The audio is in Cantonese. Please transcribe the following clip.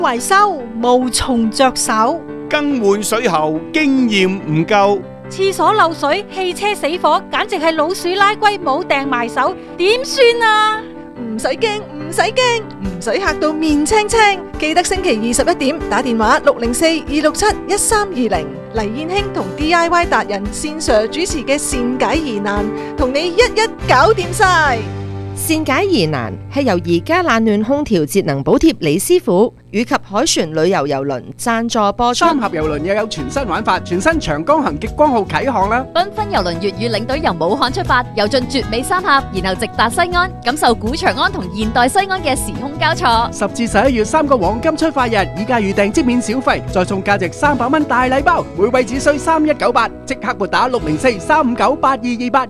維修無從着手， 更換水喉經驗唔夠， 廁所漏水、汽車死火，簡直係老鼠拉龜冇掟埋手，點算啊？ 唔使驚，唔使驚，唔使嚇到面青青。記得星期21點打電話604-267-1320，黎燕卿同 DIY 達人線上主持嘅善解疑難，同你一一搞掂晒。 善解疑難係由宜家冷暖空調節能補貼李師傅以及凱旋旅遊郵輪贊助播出。 三峽郵輪又有全新玩法，全新長江行極光號啟航啦！ 繽紛郵輪粵語領隊由武漢出發，遊進絕美三峽，然後直達西安，感受古長安同現代西安嘅時空交錯。 10至11月3個黃金出發日，以價預訂即免小費，再送價值300蚊大禮包，每位只需3198，即刻撥打604-359-8228